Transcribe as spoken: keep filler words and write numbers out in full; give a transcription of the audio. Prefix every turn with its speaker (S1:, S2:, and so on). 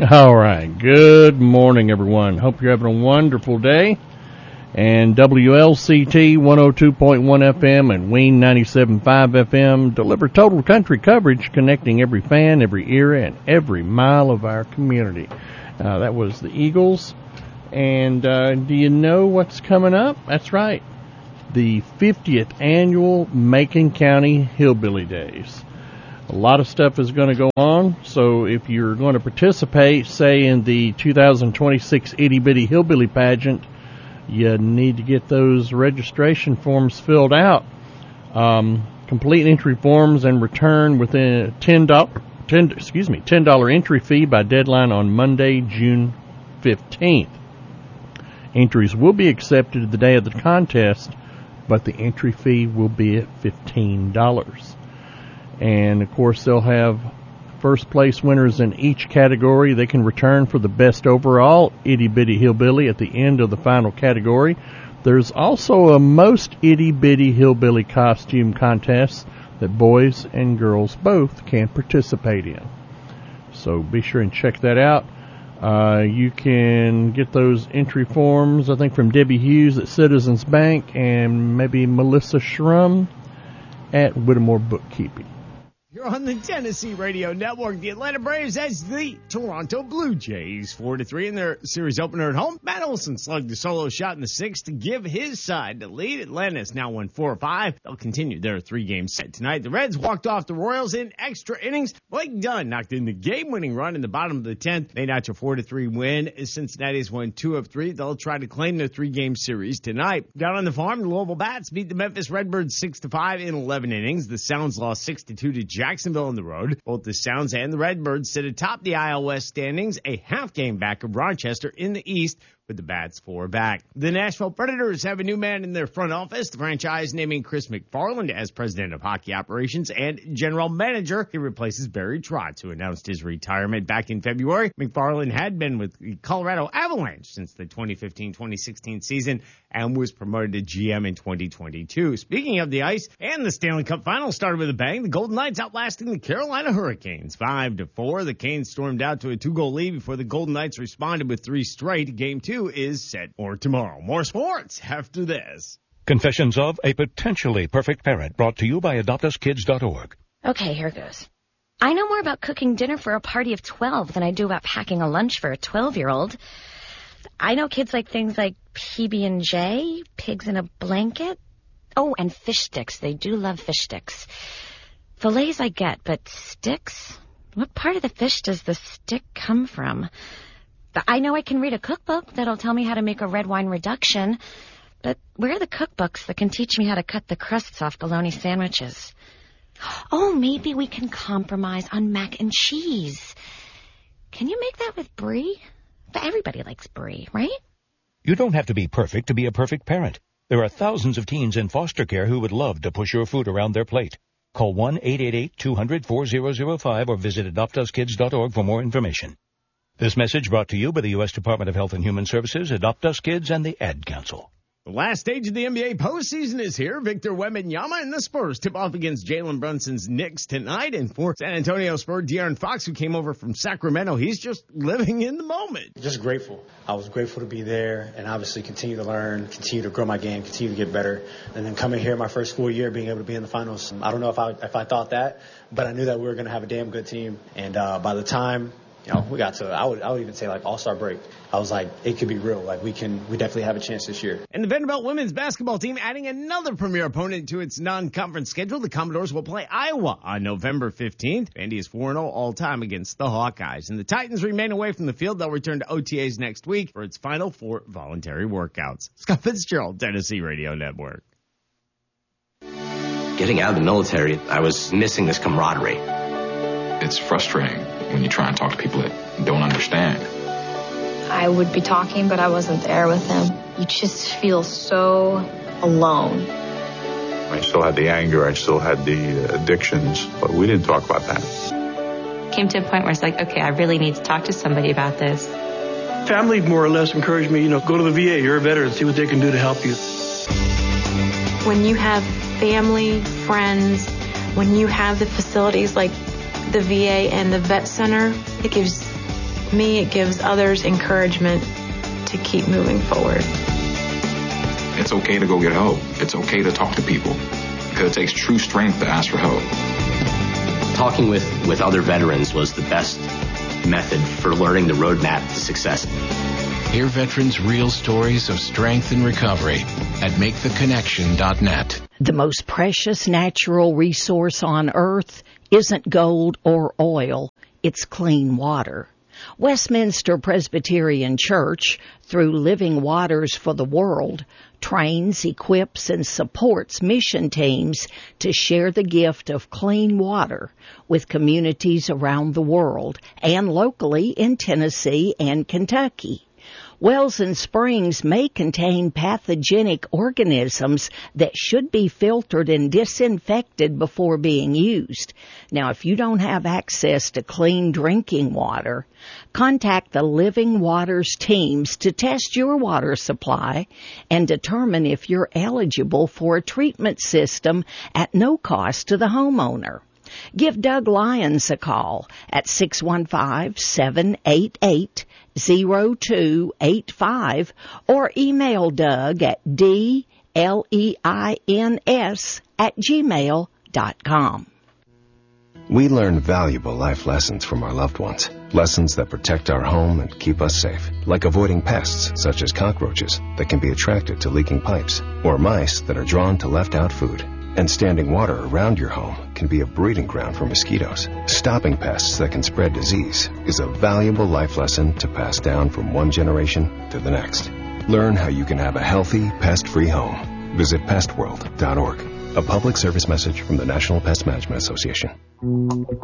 S1: All right. Good morning, everyone. Hope you're having a wonderful day. And W L C T one oh two point one F M and Ween ninety-seven point five F M deliver total country coverage connecting every fan, every era, and every mile of our community. Uh, that was the Eagles. And uh, do you know what's coming up? That's right. The fiftieth annual Macon County Hillbilly Days. A lot of stuff is going to go on, so if you're going to participate, say, in the two thousand twenty-six Itty Bitty Hillbilly Pageant, you need to get those registration forms filled out. Um, complete entry forms and return within a ten dollars, ten, excuse me, ten dollars entry fee by deadline on Monday, June fifteenth. Entries will be accepted the day of the contest, but the entry fee will be at fifteen dollars. And, of course, they'll have first place winners in each category. They can return for the best overall Itty Bitty Hillbilly at the end of the final category. There's also a most Itty Bitty Hillbilly costume contest that boys and girls both can participate in. So be sure and check that out. Uh, you can get those entry forms, I think, from Debbie Hughes at Citizens Bank and maybe Melissa Schrum at Whittemore Bookkeeping.
S2: You're on the Tennessee Radio Network. The Atlanta Braves as the Toronto Blue Jays, four to three in their series opener at home. Matt Olson slugged a solo shot in the sixth to give his side the lead. Atlanta has now won four or five. They'll continue their three-game set tonight. The Reds walked off the Royals in extra innings. Blake Dunn knocked in the game-winning run in the bottom of the tenth. They notch a four to three win. Cincinnati's won two of three. They'll try to claim their three-game series tonight. Down on the farm, the Louisville Bats beat the Memphis Redbirds six to five in eleven innings. The Sounds lost six to two to Jacksonville on the road. Both the Sounds and the Redbirds sit atop the I L West standings, a half game back of Rochester in the East, with the Bats four back. The Nashville Predators have a new man in their front office. The franchise naming Chris McFarland as president of hockey operations and general manager. He replaces Barry Trotz, who announced his retirement back in February. McFarland had been with the Colorado Avalanche since the twenty fifteen twenty sixteen season and was promoted to G M in twenty twenty-two. Speaking of the ice, and the Stanley Cup Final started with a bang. The Golden Knights outlasting the Carolina Hurricanes five to four. The Canes stormed out to a two-goal lead before the Golden Knights responded with three straight. Game two is set for tomorrow. More sports after this.
S3: Confessions of a Potentially Perfect Parent, brought to you by adopt us kids dot org.
S4: Okay, here goes. I know more about cooking dinner for a party of twelve than I do about packing a lunch for a twelve-year-old. I know kids like things like P B and J, pigs in a blanket. Oh, and fish sticks. They do love fish sticks. Fillets I get, but sticks? What part of the fish does the stick come from? I know I can read a cookbook that'll tell me how to make a red wine reduction, but where are the cookbooks that can teach me how to cut the crusts off bologna sandwiches? Oh, maybe we can compromise on mac and cheese. Can you make that with brie? But everybody likes brie, right?
S3: You don't have to be perfect to be a perfect parent. There are thousands of teens in foster care who would love to push your food around their plate. Call one eight eight eight, two hundred, four thousand five or visit adopt us kids dot org for more information. This message brought to you by the U S Department of Health and Human Services, Adopt Us Kids, and the Ad Council.
S2: The last stage of the N B A postseason is here. Victor Wembanyama and the Spurs tip off against Jalen Brunson's Knicks tonight. And for San Antonio Spurs, De'Aaron Fox, who came over from Sacramento, he's just living in the moment.
S5: Just grateful. I was grateful to be there and obviously continue to learn, continue to grow my game, continue to get better. And then coming here my first full year, being able to be in the finals. I don't know if I if I thought that, but I knew that we were going to have a damn good team. And uh, by the time you know, we got to, I would, I would even say like all-star break. I was like, it could be real. Like we can, we definitely have a chance this year.
S2: And the Vanderbilt women's basketball team adding another premier opponent to its non-conference schedule. The Commodores will play Iowa on November fifteenth. Vandy is four and oh all-time against the Hawkeyes. And the Titans remain away from the field. They'll return to O T As next week for its final four voluntary workouts. Scott Fitzgerald, Tennessee Radio Network.
S6: Getting out of the military, I was missing this camaraderie.
S7: It's frustrating when you try and talk to people that don't understand.
S8: I would be talking, but I wasn't there with them. You just feel so alone.
S9: I still had the anger, I still had the addictions, but we didn't talk about that.
S10: Came to a point where it's like, okay, I really need to talk to somebody about this.
S11: Family more or less encouraged me, you know, go to the V A, you're a veteran, see what they can do to help you.
S12: When you have family, friends, when you have the facilities like the V A and the vet center, it gives me, it gives others encouragement to keep moving forward.
S7: It's okay to go get help. It's okay to talk to people because it takes true strength to ask for help.
S6: Talking with, with other veterans was the best method for learning the roadmap to success.
S13: Hear veterans' real stories of strength and recovery at make the connection dot net.
S14: The most precious natural resource on earth isn't gold or oil, it's clean water. Westminster Presbyterian Church, through Living Waters for the World, trains, equips, and supports mission teams to share the gift of clean water with communities around the world and locally in Tennessee and Kentucky. Wells and springs may contain pathogenic organisms that should be filtered and disinfected before being used. Now, if you don't have access to clean drinking water, contact the Living Waters teams to test your water supply and determine if you're eligible for a treatment system at no cost to the homeowner. Give Doug Lyons a call at six one five, seven eight eight, zero two eight five or email Doug at D L E I N S at gmail dot com.
S15: We learn valuable life lessons from our loved ones. Lessons that protect our home and keep us safe. Like avoiding pests such as cockroaches that can be attracted to leaking pipes or mice that are drawn to left-out food. And standing water around your home can be a breeding ground for mosquitoes. Stopping pests that can spread disease is a valuable life lesson to pass down from one generation to the next. Learn how you can have a healthy, pest-free home. Visit pest world dot org. A public service message from the National Pest Management Association.